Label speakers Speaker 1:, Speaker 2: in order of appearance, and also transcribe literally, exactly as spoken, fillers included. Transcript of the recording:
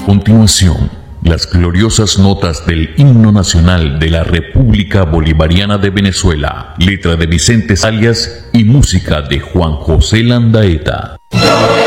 Speaker 1: continuación, las gloriosas notas del himno nacional de la República Bolivariana de Venezuela, letra de Vicente Zalias y música de Juan José Landaeta.